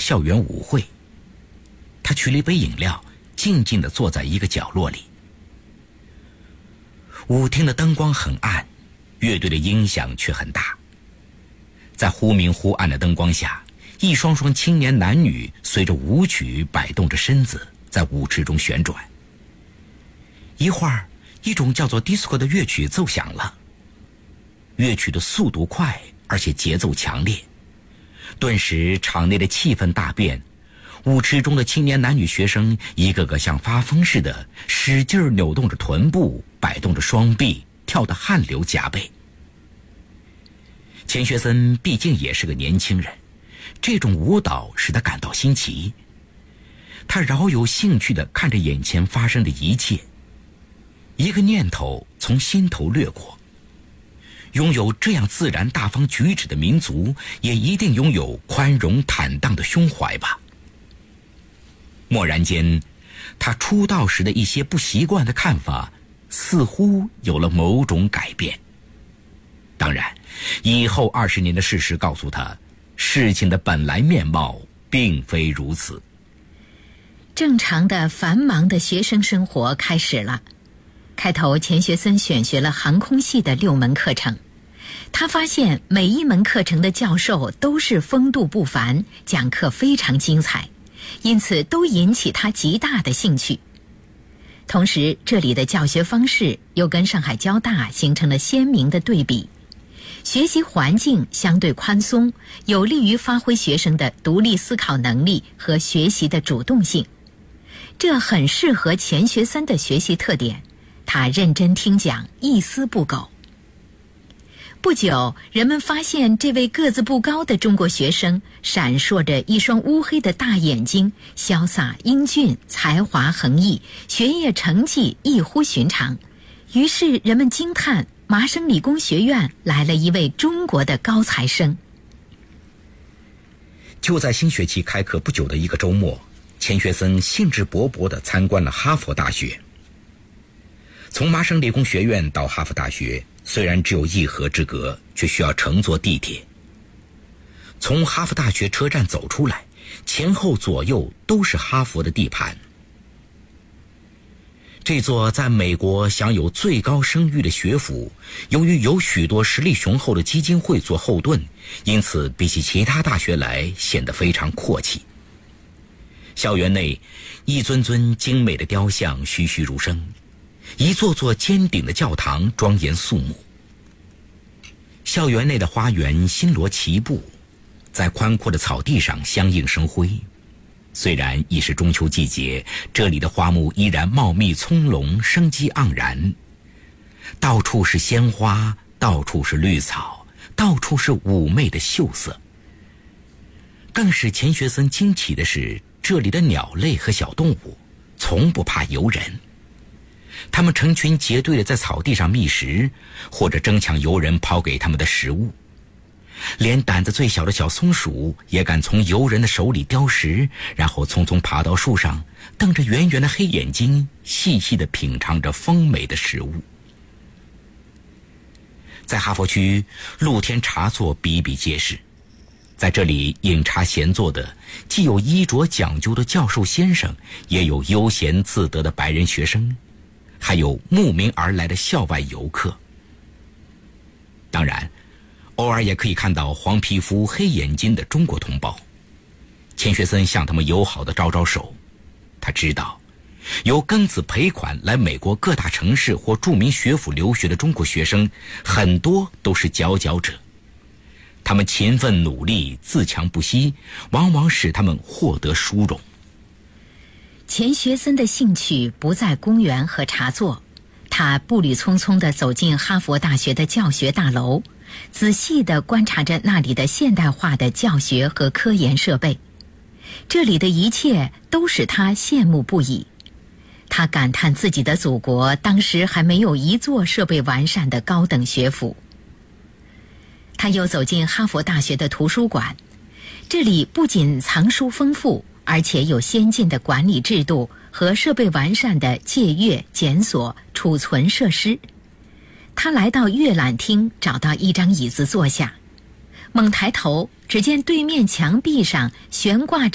校园舞会。他取了一杯饮料，静静地坐在一个角落里。舞厅的灯光很暗，乐队的音响却很大。在忽明忽暗的灯光下，一双双青年男女随着舞曲摆动着身子，在舞池中旋转。一会儿，一种叫做 disco 的乐曲奏响了。乐曲的速度快，而且节奏强烈。顿时场内的气氛大变，舞池中的青年男女学生一个个像发疯似的，使劲扭动着臀部，摆动着双臂，跳得汗流浃背。钱学森毕竟也是个年轻人，这种舞蹈使他感到新奇。他饶有兴趣地看着眼前发生的一切，一个念头从心头掠过：拥有这样自然大方举止的民族，也一定拥有宽容坦荡的胸怀吧。蓦然间，他出道时的一些不习惯的看法似乎有了某种改变。当然，以后20年的事实告诉他，事情的本来面貌并非如此。 正常的繁忙的学生生活开始了。开头钱学森选学了航空系的6门课程，他发现每一门课程的教授都是风度不凡，讲课非常精彩，因此都引起他极大的兴趣。同时，这里的教学方式又跟上海交大形成了鲜明的对比。学习环境相对宽松，有利于发挥学生的独立思考能力和学习的主动性。这很适合钱学森的学习特点，他认真听讲，一丝不苟。不久，人们发现这位个子不高的中国学生闪烁着一双乌黑的大眼睛，潇洒英俊，才华横溢，学业成绩异乎寻常。于是人们惊叹，麻省理工学院来了一位中国的高材生。 就在新学期开课不久的一个周末，钱学森兴致勃勃地参观了哈佛大学。从麻省理工学院到哈佛大学虽然只有1河之隔，却需要乘坐地铁。从哈佛大学车站走出来，前后左右都是哈佛的地盘。这座在美国享有最高声誉的学府，由于有许多实力雄厚的基金会做后盾，因此比起其他大学来显得非常阔气。校园内，一尊尊精美的雕像栩栩如生，一座座尖顶的教堂庄严肃穆。校园内的花园星罗棋布，在宽阔的草地上相映生辉。虽然已是中秋季节，这里的花木依然茂密葱茏，生机盎然。到处是鲜花，到处是绿草，到处是妩媚的秀色。更使钱学森惊奇的是，这里的鸟类和小动物从不怕游人。它们成群结队地在草地上觅食，或者争抢游人抛给它们的食物。连胆子最小的小松鼠也敢从游人的手里叼食，然后匆匆爬到树上，瞪着圆圆的黑眼睛，细细地品尝着丰美的食物。在哈佛区，露天茶座比比皆是。在这里饮茶闲坐的，既有衣着讲究的教授先生，也有悠闲自得的白人学生，还有慕名而来的校外游客。当然，偶尔也可以看到黄皮肤黑眼睛的中国同胞。钱学森向他们友好地招招手。他知道，由庚子赔款来美国各大城市或著名学府留学的中国学生，很多都是佼佼者。他们勤奋努力，自强不息，往往使他们获得殊荣。 钱学森的兴趣不在公园和茶座，他步履匆匆地走进哈佛大学的教学大楼，仔细地观察着那里的现代化的教学和科研设备。这里的一切都使他羡慕不已。他感叹自己的祖国当时还没有一座设备完善的高等学府。他又走进哈佛大学的图书馆，这里不仅藏书丰富，而且有先进的管理制度和设备完善的借阅、检索、储存设施。他来到阅览厅，找到一张椅子坐下，猛抬头，只见对面墙壁上悬挂着